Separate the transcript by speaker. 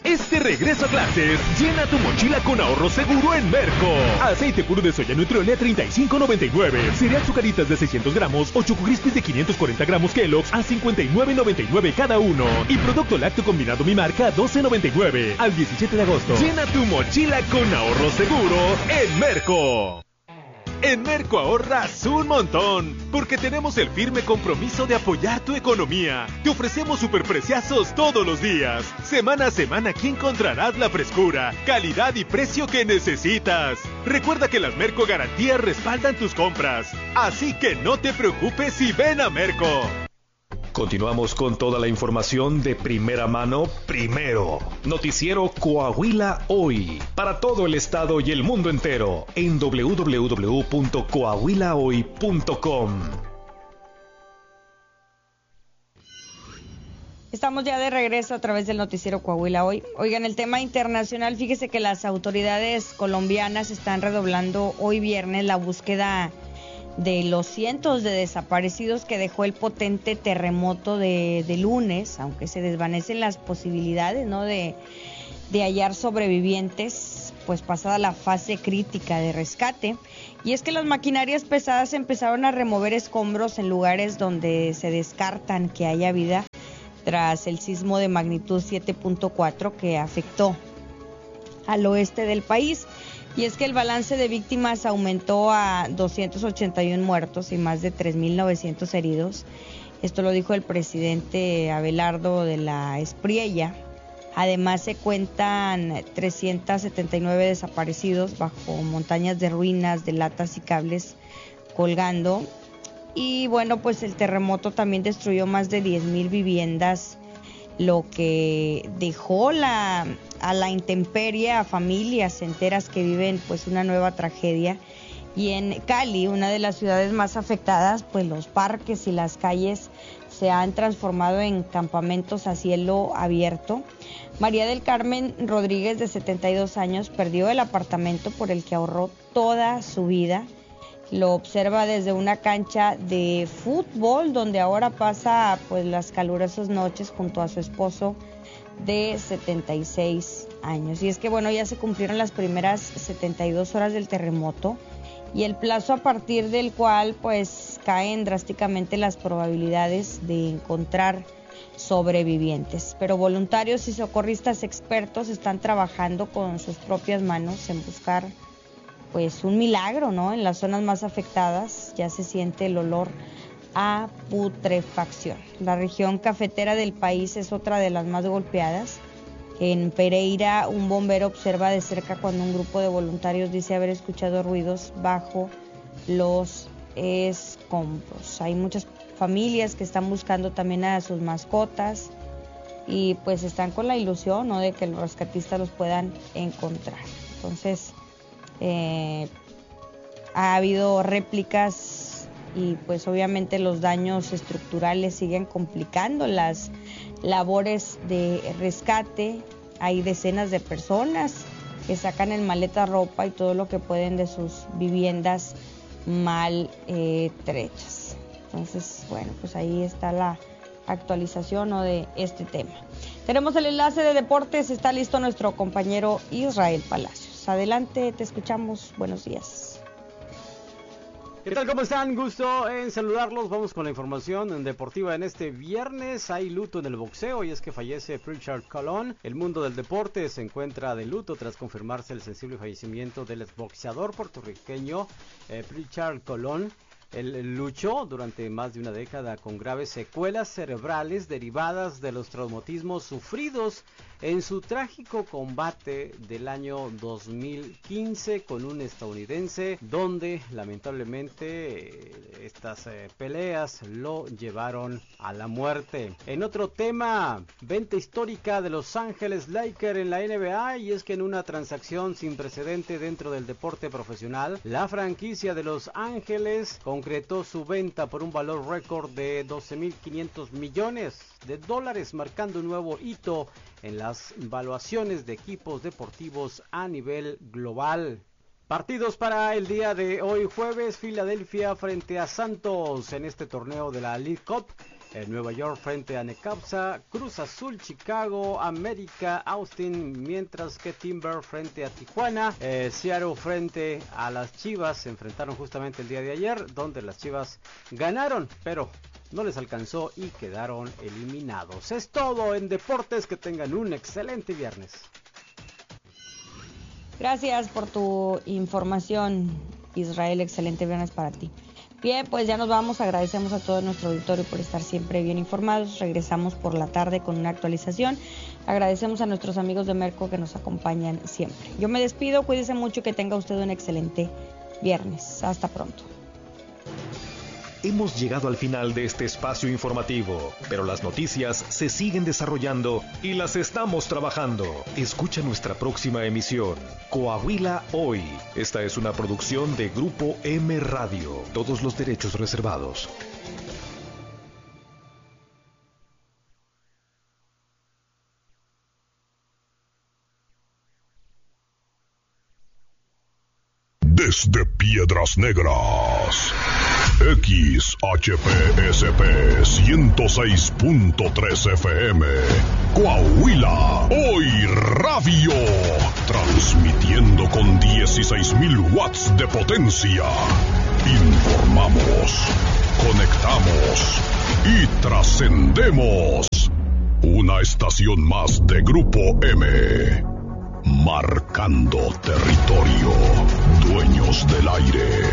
Speaker 1: Este regreso a clases, llena tu mochila con ahorro seguro en Merco. Aceite puro de soya Nutriole a $35.99. Cereal Zucaritas de 600 gramos o Choco Crispies de 540 gramos Kellogg's a $59.99 cada uno. Y producto lácteo combinado Mi Marca a $12.99. Al 17 de agosto. Llena tu mochila con ahorro seguro en Merco. En Merco ahorras un montón, porque tenemos el firme compromiso de apoyar tu economía. Te ofrecemos superpreciazos todos los días. Semana a semana aquí encontrarás la frescura, calidad y precio que necesitas. Recuerda que las Merco Garantías respaldan tus compras. Así que no te preocupes y ven a Merco. Continuamos con toda la información de primera mano, primero. Noticiero Coahuila Hoy. Para todo el estado y el mundo entero. En www.coahuilahoy.com.
Speaker 2: Estamos ya de regreso a través del noticiero Coahuila Hoy. Oigan, el tema internacional, fíjese que las autoridades colombianas están redoblando hoy viernes la búsqueda de los cientos de desaparecidos que dejó el potente terremoto de lunes, aunque se desvanecen las posibilidades, ¿no?, de hallar sobrevivientes, pues pasada la fase crítica de rescate. Y es que las maquinarias pesadas empezaron a remover escombros en lugares donde se descartan que haya vida tras el sismo de magnitud 7.4 que afectó al oeste del país. Y es que el balance de víctimas aumentó a 281 muertos y más de 3.900 heridos. Esto lo dijo el presidente Abelardo de la Espriella. Además se cuentan 379 desaparecidos bajo montañas de ruinas, de latas y cables colgando. Y bueno, pues el terremoto también destruyó más de 10,000 viviendas, lo que dejó a la intemperie a familias enteras que viven pues una nueva tragedia. Y en Cali, una de las ciudades más afectadas, pues los parques y las calles se han transformado en campamentos a cielo abierto. María del Carmen Rodríguez, de 72 años, perdió el apartamento por el que ahorró toda su vida. Lo observa desde una cancha de fútbol donde ahora pasa pues las calurosas noches junto a su esposo de 76 años. Y es que bueno, ya se cumplieron las primeras 72 horas del terremoto y el plazo a partir del cual pues caen drásticamente las probabilidades de encontrar sobrevivientes. Pero voluntarios y socorristas expertos están trabajando con sus propias manos en buscar pues un milagro, ¿no? En las zonas más afectadas ya se siente el olor a putrefacción. La región cafetera del país es otra de las más golpeadas. En Pereira, un bombero observa de cerca cuando un grupo de voluntarios dice haber escuchado ruidos bajo los escombros. Hay muchas familias que están buscando también a sus mascotas y pues están con la ilusión, ¿no?, de que los rescatistas los puedan encontrar. Entonces, ha habido réplicas y pues obviamente los daños estructurales siguen complicando las labores de rescate. Hay decenas de personas que sacan en maleta ropa y todo lo que pueden de sus viviendas maltrechas. Entonces, bueno, pues ahí está la actualización, ¿no?, de este tema. Tenemos el enlace de deportes, está listo nuestro compañero Israel Palacios. Adelante, te escuchamos. Buenos días.
Speaker 3: ¿Qué tal? ¿Cómo están? Gusto en saludarlos. Vamos con la información deportiva en este viernes. Hay luto en el boxeo y es que fallece Pritchard Colón. El mundo del deporte se encuentra de luto tras confirmarse el sensible fallecimiento del exboxeador puertorriqueño Pritchard Colón. Él luchó durante más de una década con graves secuelas cerebrales derivadas de los traumatismos sufridos en su trágico combate del año 2015 con un estadounidense, donde lamentablemente estas peleas lo llevaron a la muerte. En otro tema, venta histórica de Los Ángeles Lakers en la NBA, y es que en una transacción sin precedente dentro del deporte profesional, la franquicia de Los Ángeles concretó su venta por un valor récord de $12.500 millones, marcando un nuevo hito en las valuaciones de equipos deportivos a nivel global. Partidos para el día de hoy jueves: Filadelfia frente a Santos en este torneo de la League Cup. Nueva York frente a Necaxa, Cruz Azul, Chicago, América, Austin, mientras que Timber frente a Tijuana, Seattle frente a las Chivas. Se enfrentaron justamente el día de ayer, donde las Chivas ganaron, pero no les alcanzó y quedaron eliminados. Es todo en deportes, que tengan un excelente viernes.
Speaker 2: Gracias por tu información, Israel. Excelente viernes para ti. Bien, pues ya nos vamos. Agradecemos a todo nuestro auditorio por estar siempre bien informados. Regresamos por la tarde con una actualización. Agradecemos a nuestros amigos de Merco que nos acompañan siempre. Yo me despido, cuídese mucho y que tenga usted un excelente viernes. Hasta pronto.
Speaker 1: Hemos llegado al final de este espacio informativo, pero las noticias se siguen desarrollando y las estamos trabajando. Escucha nuestra próxima emisión, Coahuila Hoy. Esta es una producción de Grupo M Radio. Todos los derechos reservados.
Speaker 4: Desde Piedras Negras, XHPSP 106.3 FM, Coahuila, Hoy Radio, transmitiendo con 16,000 watts de potencia. Informamos, conectamos y trascendemos. Una estación más de Grupo M. Marcando territorio, dueños del aire.